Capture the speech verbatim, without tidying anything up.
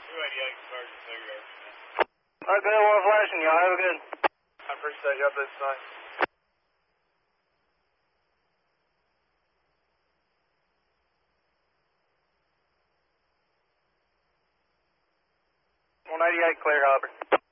eighty-eight, Sergeant, there you are. Okay, one flashing, y'all. Have a good. I appreciate you up this thing. one eighty-eight, clear, Auburn.